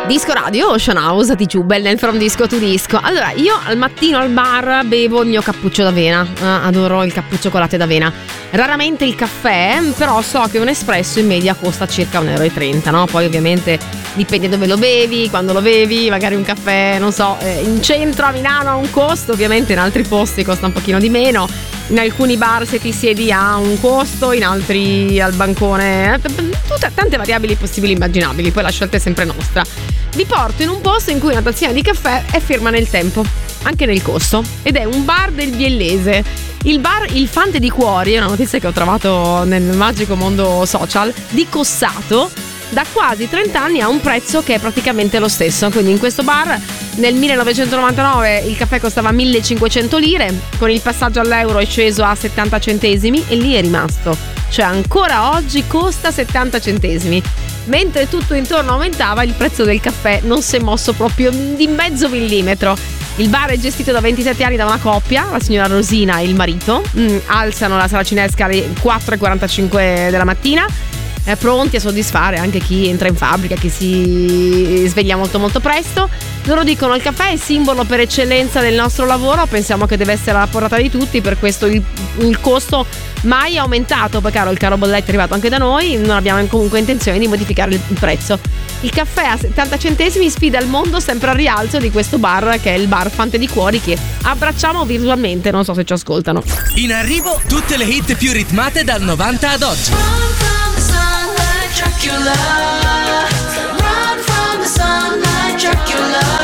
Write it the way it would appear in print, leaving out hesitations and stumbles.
Disco Radio, Ocean House di Jubel nel From Disco to Disco. Allora, io al mattino al bar bevo il mio cappuccio d'avena, adoro il cappuccio con latte d'avena. Raramente il caffè, però so che un espresso in media costa circa 1,30 euro, no? Poi ovviamente dipende dove lo bevi, quando lo bevi, magari un caffè, non so, in centro a Milano ha un costo, ovviamente in altri posti costa un pochino di meno. In alcuni bar se ti siedi ha un costo, in altri al bancone, tante variabili possibili e immaginabili, poi la scelta è sempre nostra. Vi porto in un posto in cui una tazzina di caffè è ferma nel tempo, anche nel costo, ed è un bar del Biellese. Il bar Il Fante di Cuori è una notizia che ho trovato nel magico mondo social, di Cossato, da quasi 30 anni ha un prezzo che è praticamente lo stesso. Quindi in questo bar nel 1999 il caffè costava 1.500 lire, con il passaggio all'euro è sceso a 70 centesimi e lì è rimasto, cioè ancora oggi costa 70 centesimi. Mentre tutto intorno aumentava, il prezzo del caffè non si è mosso proprio di mezzo millimetro. Il bar è gestito da 27 anni da una coppia, la signora Rosina e il marito. Alzano la saracinesca alle 4:45 della mattina, pronti a soddisfare anche chi entra in fabbrica, chi si sveglia molto molto presto. Loro dicono: il caffè è simbolo per eccellenza del nostro lavoro, pensiamo che deve essere alla portata di tutti, per questo il costo mai è aumentato, poi caro, il caro bolletta è arrivato anche da noi, non abbiamo comunque intenzione di modificare il prezzo. Il caffè a 70 centesimi sfida il mondo sempre al rialzo di questo bar, che è il bar Fante di Cuori, che abbracciamo virtualmente, non so se ci ascoltano. In arrivo tutte le hit più ritmate dal 90 ad oggi. Dracula, run from the sunlight, Dracula.